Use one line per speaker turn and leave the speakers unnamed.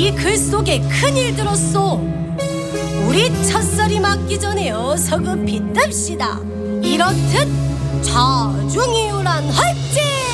이 글 속에 큰일 들었소. 우리 첫살이 맞기 전에 어서 급히 뜹시다. 이렇듯 자중이유란 할지.